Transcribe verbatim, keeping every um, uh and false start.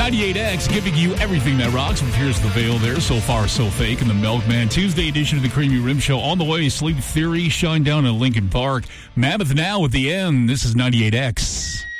ninety-eight X giving you everything that rocks. With Here's the Veil there. So Far, So Fake. And the Milkman. Tuesday edition of the Creamy Rim Show. On the way, Sleep Theory, Shine Down in Lincoln Park. Mammoth Now at the end. This is ninety-eight X.